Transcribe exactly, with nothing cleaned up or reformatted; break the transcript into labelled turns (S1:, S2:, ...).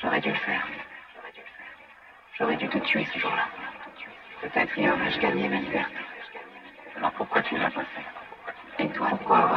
S1: J'aurais dû le faire. J'aurais dû te tuer ce jour-là. Peut-être y aurais-je gagné ma liberté.
S2: Alors pourquoi tu l'as pas fait?
S1: Et toi, pourquoi avoir